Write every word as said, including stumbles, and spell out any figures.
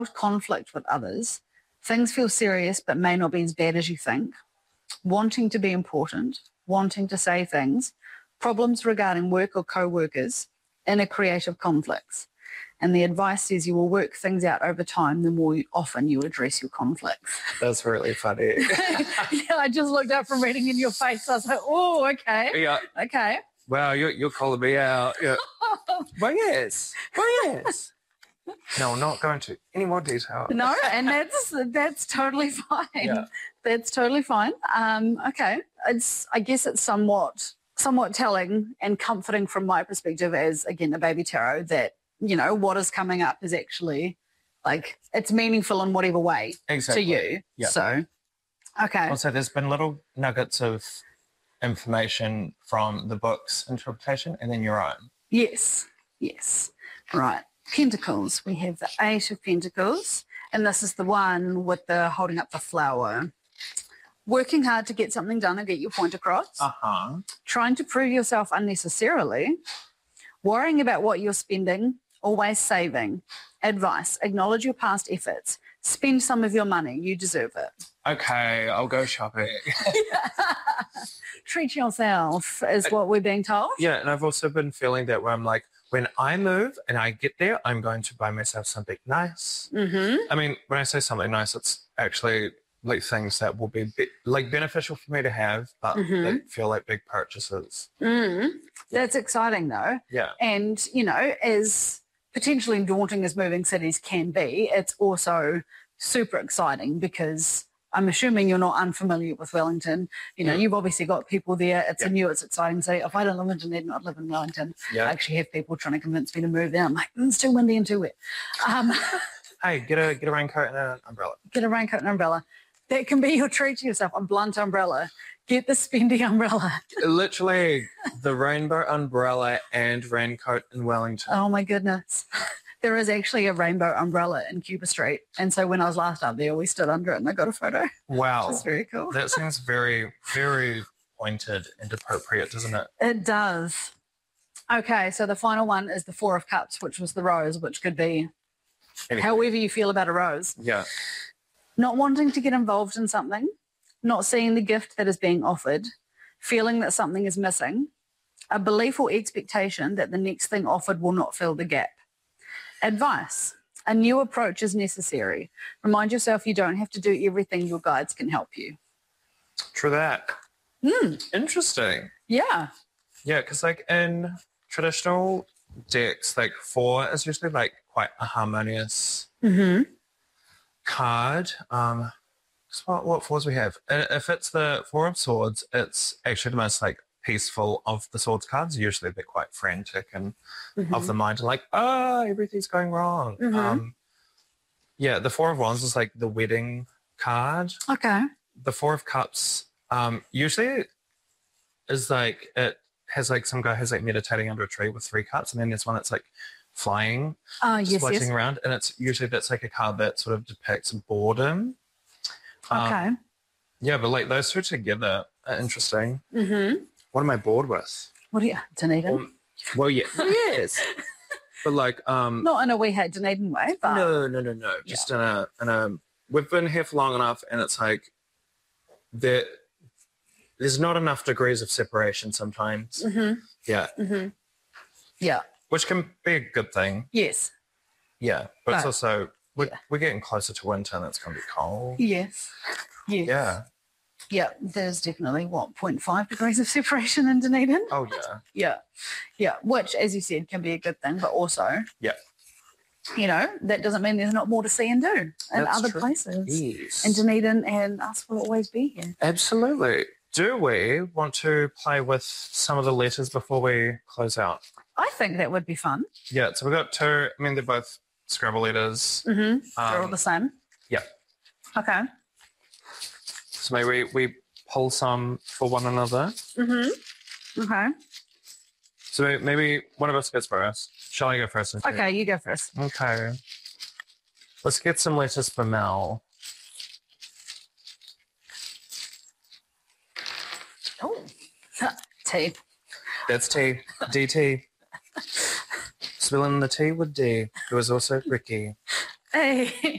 conflict with others, things feel serious but may not be as bad as you think, wanting to be important, wanting to say things, problems regarding work or co-workers, inner creative conflicts. And the advice says you will work things out over time the more you, often you address your conflicts. That's really funny. Yeah, I just looked up from reading in your face. I was like, oh, okay. Yeah. Okay. Wow, you're, you're calling me out. Yeah. Well, yes. Well, yes. No, I'm not going to any more detail. No, and that's that's totally fine. Yeah. That's totally fine. Um, okay. It's I guess it's somewhat somewhat telling and comforting from my perspective as, again, a baby tarot that, you know, what is coming up is actually, like, it's meaningful in whatever way Exactly. to you. Yeah. So, okay. Also, there's been little nuggets of information from the book's interpretation and then your own. Yes, yes. Right. Pentacles. We have the Eight of Pentacles, and this is the one with the holding up the flower. Working hard to get something done and get your point across. Uh-huh. Trying to prove yourself unnecessarily. Worrying about what you're spending. Always saving. Advice. Acknowledge your past efforts. Spend some of your money. You deserve it. Okay, I'll go shopping. Treat yourself is what we're being told. Yeah, and I've also been feeling that where I'm like, when I move and I get there, I'm going to buy myself something nice. Mm-hmm. I mean, when I say something nice, it's actually like things that will be, be like beneficial for me to have, but Mm-hmm. they feel like big purchases. Mm. That's exciting, though. Yeah. And, you know, as potentially daunting as moving cities can be, it's also super exciting because I'm assuming you're not unfamiliar with Wellington. You know, Yeah. you've obviously got people there. It's Yeah. a new, it's exciting. So if I don't live in Dunedin, I'd live in Wellington. Yeah. I actually have people trying to convince me to move there. I'm like, mm, it's too windy and too wet. Um, Hey, get a get a raincoat and an umbrella. get a raincoat and umbrella. That can be your treat to yourself, a blunt umbrella. Get the spendy umbrella. Literally, the rainbow umbrella and raincoat in Wellington. Oh, my goodness. There is actually a rainbow umbrella in Cuba Street. And so when I was last up there, we stood under it and I got a photo. Wow. Which is very cool. That seems very, very pointed and appropriate, doesn't it? It does. Okay, so the final one is the Four of Cups, which was the rose, which could be Anything. however you feel about a rose. Yeah. Not wanting to get involved in something, not seeing the gift that is being offered, feeling that something is missing, a belief or expectation that the next thing offered will not fill the gap. Advice. A new approach is necessary. Remind yourself you don't have to do everything. Your guides can help you. True that. Hmm. Interesting. Yeah. Yeah, because like in traditional decks, like four is usually like quite a harmonious Mm-hmm. card. Um, so what, what fours we have? Uh, If it's the Four of Swords, it's actually the most like peaceful of the swords cards. Usually they're quite frantic and Mm-hmm. of the mind and like, oh, everything's going wrong. Mhm. Um, yeah, the Four of Wands is like the wedding card. Okay. The Four of Cups um, usually is like, it has like some guy who's like meditating under a tree with three cups, and then there's one that's like flying, Oh, just yes, floating yes. around, and it's usually that's like a card that sort of depicts boredom. Um, Okay. Yeah, but like those two together are interesting. Mm-hmm. What am I bored with? What do you, Dunedin? Um, well, yeah, yes, but like, um, Not in a we hate Dunedin way, but no, no, no, no, just in a, in a. We've been here for long enough, and it's like there, there's not enough degrees of separation sometimes. Mm-hmm. Yeah, Mm-hmm. Yeah. which can be a good thing. Yes. Yeah, but it's But- also we're, yeah. we're getting closer to winter, and it's going to be cold. Yes. Yes. Yeah. Yeah. There's definitely what zero point five degrees of separation in Dunedin. Oh yeah. Yeah. Yeah. Which, as you said, can be a good thing, but also, Yeah. you know, that doesn't mean there's not more to see and do in That's other true. places. Yes. And Dunedin and us will always be here. Absolutely. Do we want to play with some of the letters before we close out? I think that would be fun. Yeah. So we've got two. I mean, they're both Scrabble letters. Mm-hmm. They're all Um, the same. yeah. Okay. So maybe we, we pull some for one another. Mm-hmm. Okay. So maybe one of us goes first. Shall I go first? instead? Okay, you go first. Okay. Let's get some letters for Mel. Oh. T. That's T. D T. Spilling the tea with D, who is also Ricky. Hey.